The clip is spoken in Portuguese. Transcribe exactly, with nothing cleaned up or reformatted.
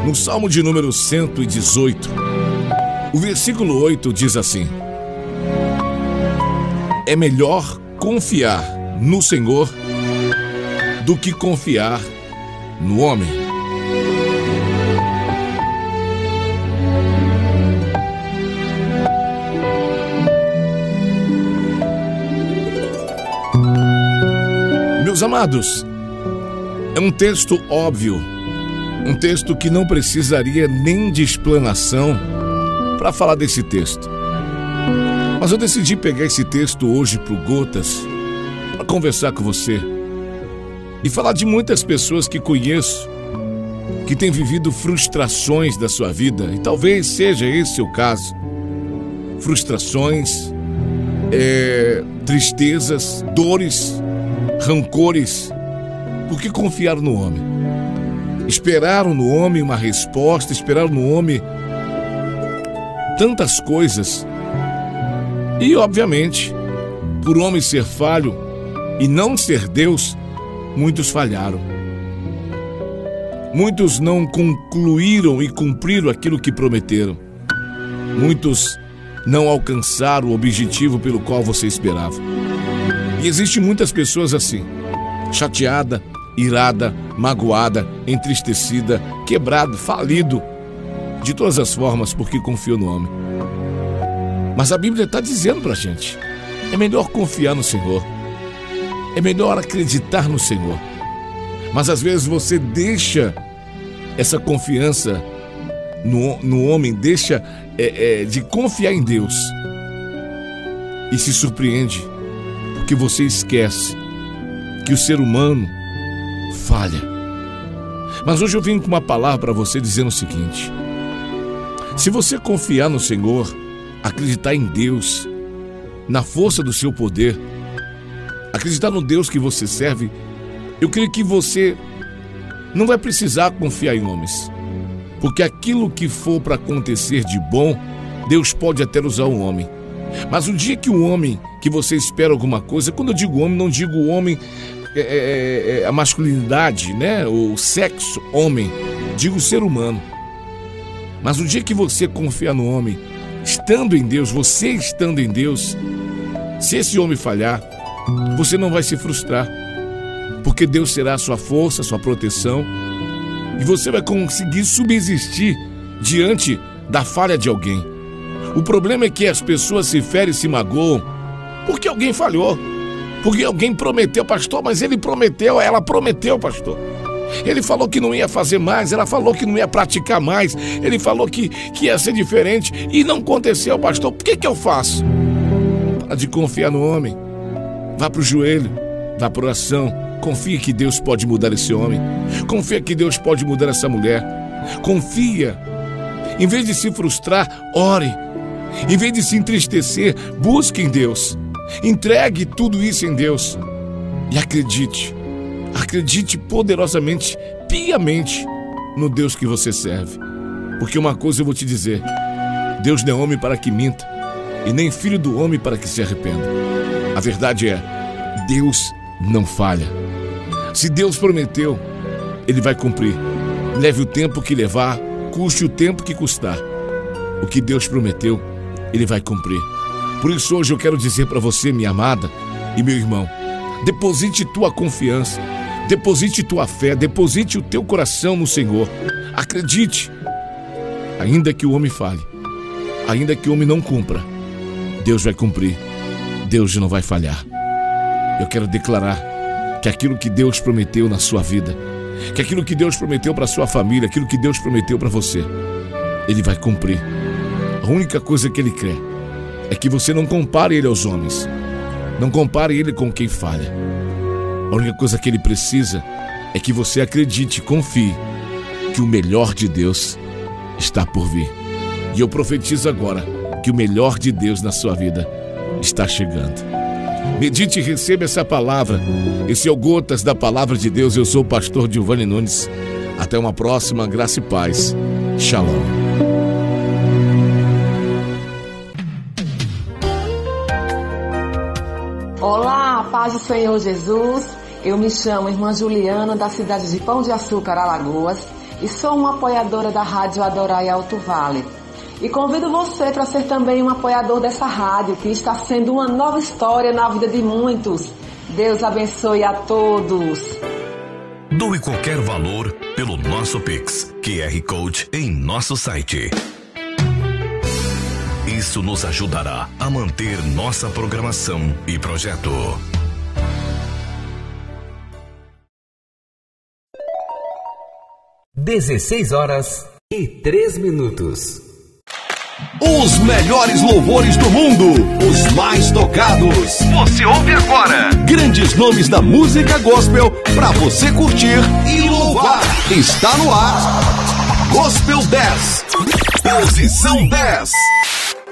No Salmo de número cento e dezoito, o versículo oito diz assim: é melhor confiar no Senhor do que confiar no homem. Meus amados, é um texto óbvio, um texto que não precisaria nem de explanação para falar desse texto. Mas eu decidi pegar esse texto hoje pro Gotas para conversar com você e falar de muitas pessoas que conheço que têm vivido frustrações da sua vida, e talvez seja esse o caso. Frustrações, é, tristezas, dores, rancores, porque confiaram no homem. Esperaram no homem uma resposta, esperaram no homem tantas coisas. E, obviamente, por o homem ser falho e não ser Deus, muitos falharam. Muitos não concluíram e cumpriram aquilo que prometeram. Muitos não alcançaram o objetivo pelo qual você esperava. E existem muitas pessoas assim, chateada, irada, magoada, entristecida, quebrado, falido, de todas as formas, porque confiou no homem. Mas a Bíblia está dizendo pra gente, é melhor confiar no Senhor, é melhor acreditar no Senhor. Mas às vezes você deixa essa confiança no, no homem, deixa é, é, de confiar em Deus e se surpreende, porque você esquece que o ser humano falha. Mas hoje eu vim com uma palavra para você dizendo o seguinte: se você confiar no Senhor, acreditar em Deus, na força do seu poder, acreditar no Deus que você serve, eu creio que você não vai precisar confiar em homens, porque aquilo que for para acontecer de bom, Deus pode até usar o homem. Mas o dia que o homem, que você espera alguma coisa, quando eu digo homem, não digo o homem, é, é, é, a masculinidade, né? O sexo, homem, digo ser humano. Mas o dia que você confiar no homem, estando em Deus, você estando em Deus, se esse homem falhar, você não vai se frustrar, porque Deus será a sua força, a sua proteção, e você vai conseguir subsistir diante da falha de alguém. O problema é que as pessoas se ferem e se magoam porque alguém falhou, porque alguém prometeu, pastor, mas ele prometeu, ela prometeu, pastor. Ele falou que não ia fazer mais, ela falou que não ia praticar mais, ele falou que, que ia ser diferente e não aconteceu, pastor. Por que que eu faço? Para de confiar no homem. Vá para o joelho, vá para a oração. Confia que Deus pode mudar esse homem. Confia que Deus pode mudar essa mulher. Confia. Em vez de se frustrar, ore. Em vez de se entristecer, busque em Deus. Entregue tudo isso em Deus. E acredite. Acredite poderosamente, piamente no Deus que você serve. Porque uma coisa eu vou te dizer: Deus não é homem para que minta, e nem filho do homem para que se arrependa. A verdade é, Deus não falha. Se Deus prometeu, Ele vai cumprir. Leve o tempo que levar, custe o tempo que custar. O que Deus prometeu, Ele vai cumprir. Por isso hoje eu quero dizer para você, minha amada e meu irmão, deposite tua confiança, deposite tua fé, deposite o teu coração no Senhor. Acredite, ainda que o homem fale, ainda que o homem não cumpra, Deus vai cumprir, Deus não vai falhar. Eu quero declarar que aquilo que Deus prometeu na sua vida, que aquilo que Deus prometeu para sua família, aquilo que Deus prometeu para você, Ele vai cumprir. A única coisa que Ele quer é que você não compare Ele aos homens, não compare Ele com quem falha. A única coisa que Ele precisa é que você acredite, confie que o melhor de Deus está por vir. E eu profetizo agora que o melhor de Deus na sua vida está chegando. Medite e receba essa palavra. Esse é o Gotas da Palavra de Deus. Eu sou o pastor Giovanni Nunes. Até uma próxima. Graça e paz. Shalom. Olá, paz do Senhor Jesus. Eu me chamo Irmã Juliana, da cidade de Pão de Açúcar, Alagoas. e sou uma apoiadora da Rádio Adorai Alto Vale. E convido você para ser também um apoiador dessa rádio, que está sendo uma nova história na vida de muitos. Deus abençoe a todos. Doe qualquer valor pelo nosso Pix, Q R Code em nosso site. Isso nos ajudará a manter nossa programação e projeto. dezesseis horas e três minutos. Os melhores louvores do mundo, os mais tocados. Você ouve agora. Grandes nomes da música gospel para você curtir e louvar. Está no ar. Gospel dez. Posição dez.